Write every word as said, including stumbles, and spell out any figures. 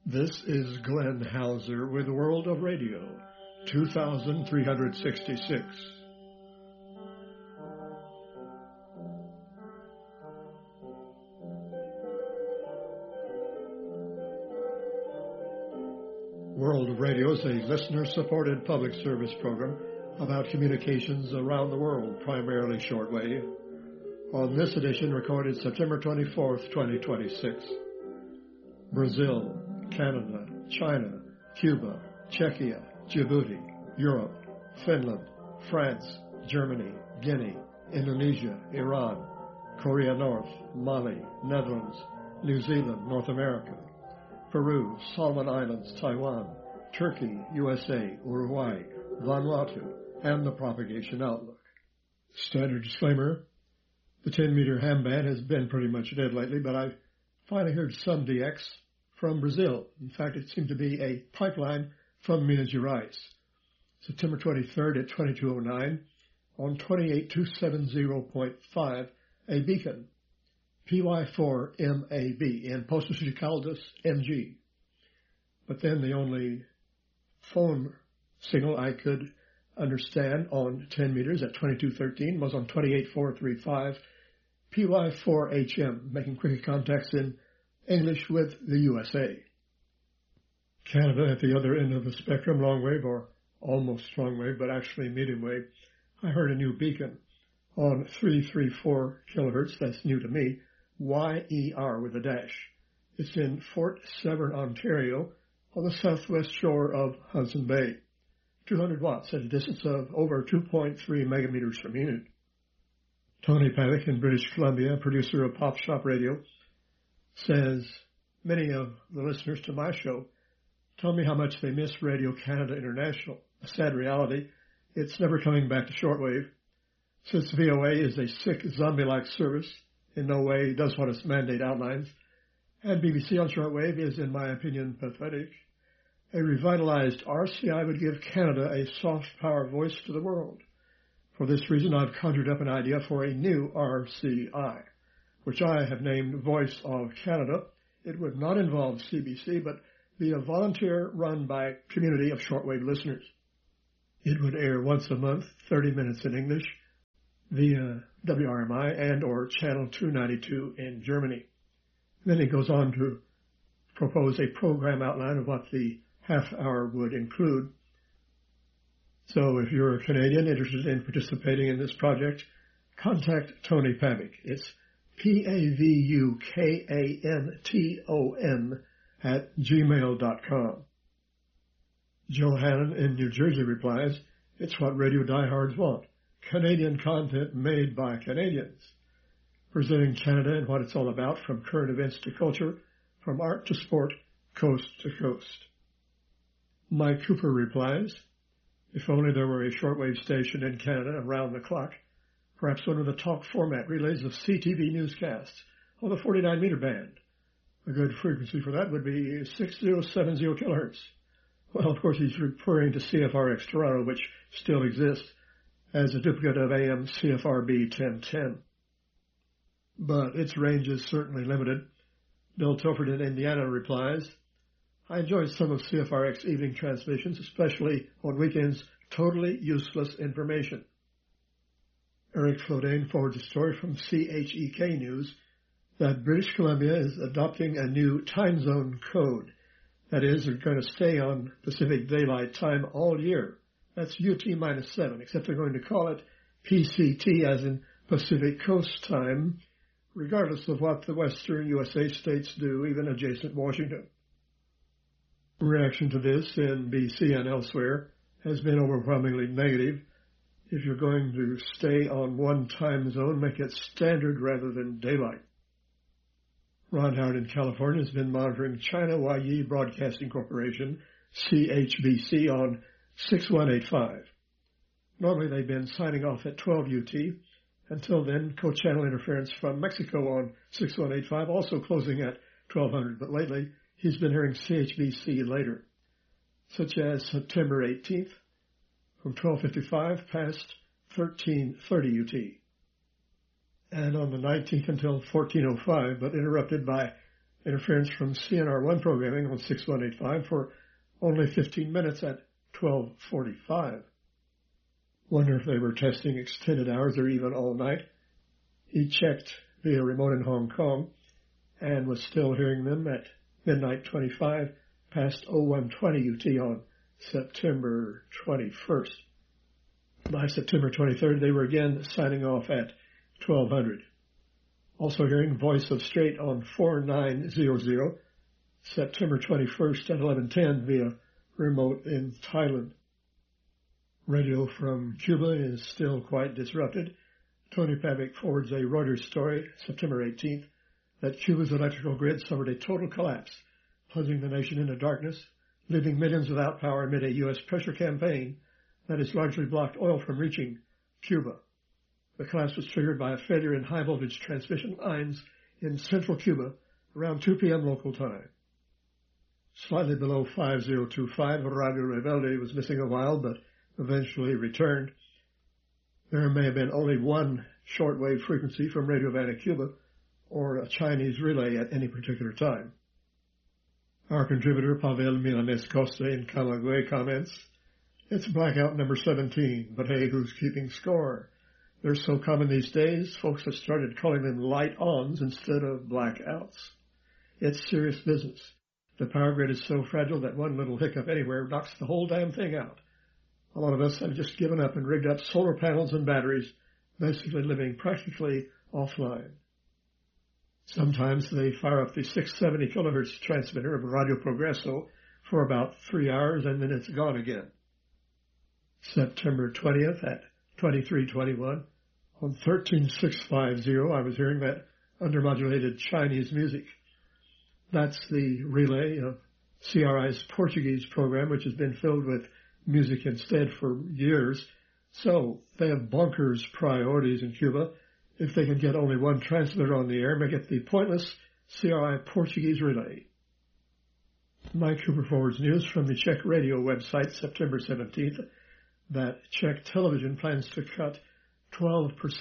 This is Glenn Hauser with World of Radio, two thousand three hundred sixty-six. World of Radio is a listener-supported public service program about communications around the world, primarily shortwave. On this edition, recorded September twenty-fourth, twenty twenty-six, Brazil, Canada, China, Cuba, Czechia, Djibouti, Europe, Finland, France, Germany, Guinea, Indonesia, Iran, Korea North, Mali, Netherlands, New Zealand, North America, Peru, Solomon Islands, Taiwan, Turkey, U S A, Uruguay, Vanuatu, and the propagation outlook. Standard disclaimer, the ten-meter ham band has been pretty much dead lately, but I've finally heard some D X from Brazil. In fact, it seemed to be a pipeline from Minas Gerais. September twenty-third at twenty-two oh nine on twenty-eight two seventy point five, a beacon, P Y four M A B in Poços de Caldas, M G. But then the only phone signal I could understand on ten meters at twenty-two thirteen was on twenty-eight four thirty-five, P Y four H M, making quick contacts in English with the U S A. Canada at the other end of the spectrum, long wave or almost long wave, but actually medium wave. I heard a new beacon on three thirty-four kilohertz, that's new to me, Y E R with a dash. It's in Fort Severn, Ontario, on the southwest shore of Hudson Bay. two hundred watts at a distance of over two point three megameters per minute. Tony Paddock in British Columbia, producer of Pop Shop Radio, says many of the listeners to my show tell me how much they miss Radio Canada International. A sad reality, it's never coming back to shortwave. Since V O A is a sick, zombie-like service, in no way does what its mandate outlines, and B B C on shortwave is, in my opinion, pathetic. A revitalized R C I would give Canada a soft power voice to the world. For this reason, I've conjured up an idea for a new R C I, which I have named Voice of Canada. It would not involve C B C, but be a volunteer run by a community of shortwave listeners. It would air once a month, thirty minutes in English, via W R M I and or Channel two ninety-two in Germany. Then it goes on to propose a program outline of what the half hour would include. So if you're a Canadian interested in participating in this project, contact Tony Pavick. It's P A V U K A N T O N at gmail dot com. Joe Hannon in New Jersey replies, it's what radio diehards want. Canadian content made by Canadians. Presenting Canada and what it's all about, from current events to culture, from art to sport, coast to coast. Mike Cooper replies, if only there were a shortwave station in Canada around the clock, perhaps one of the talk format relays of C T V newscasts on the forty-nine meter band. A good frequency for that would be six thousand seventy kilohertz. Well, of course, he's referring to C F R X Toronto, which still exists as a duplicate of A M C F R B ten ten. But its range is certainly limited. Bill Tilford in Indiana replies, I enjoyed some of C F R X evening transmissions, especially on weekends, totally useless information. Eric Flodane forwards a story from C H E K News that British Columbia is adopting a new time zone code. That is, they're going to stay on Pacific Daylight Time all year. That's U T minus seven, except they're going to call it P C T, as in Pacific Coast Time, regardless of what the western U S A states do, even adjacent Washington. Reaction to this in B C and elsewhere has been overwhelmingly negative. If you're going to stay on one time zone, make it standard rather than daylight. Ron Howard in California has been monitoring China Huayi Broadcasting Corporation, C H B C, on six one eight five. Normally they've been signing off at twelve U T. Until then, co-channel interference from Mexico on six one eight five, also closing at twelve hundred. But lately, he's been hearing C H B C later, such as September eighteenth, from twelve fifty-five past thirteen thirty U T. And on the nineteenth until fourteen oh five, but interrupted by interference from C N R one programming on six one eight five for only fifteen minutes at twelve forty-five. Wonder if they were testing extended hours or even all night. He checked via remote in Hong Kong and was still hearing them at midnight twenty-five past oh one twenty U T on September twenty-first. By September twenty-third, they were again signing off at twelve hundred. Also hearing Voice of Strait on forty-nine hundred, September twenty-first at eleven ten via remote in Thailand. Radio from Cuba is still quite disrupted. Tony Pavic forwards a Reuters story, September eighteenth, that Cuba's electrical grid suffered a total collapse, plunging the nation into darkness, leaving millions without power amid a U S pressure campaign that has largely blocked oil from reaching Cuba. The collapse was triggered by a failure in high-voltage transmission lines in central Cuba around two p.m. local time. Slightly below five thousand twenty-five, Radio Rebelde was missing a while, but eventually returned. There may have been only one shortwave frequency from Radio Havana, Cuba, or a Chinese relay at any particular time. Our contributor, Pavel Milanes Costa in Camagüey, comments, "It's blackout number seventeen, but hey, who's keeping score? They're so common these days, folks have started calling them light-ons instead of blackouts. It's serious business. The power grid is so fragile that one little hiccup anywhere knocks the whole damn thing out. A lot of us have just given up and rigged up solar panels and batteries, basically living practically offline. Sometimes they fire up the six hundred seventy kilohertz transmitter of Radio Progreso for about three hours and then it's gone again." September twentieth at twenty-three twenty-one, on thirteen six fifty, I was hearing that undermodulated Chinese music. That's the relay of C R I's Portuguese program, which has been filled with music instead for years. So they have bonkers priorities in Cuba. If they can get only one transmitter on the air, make it the pointless C R I Portuguese relay. Mike Cooper forwards news from the Czech radio website, September seventeenth, that Czech television plans to cut twelve percent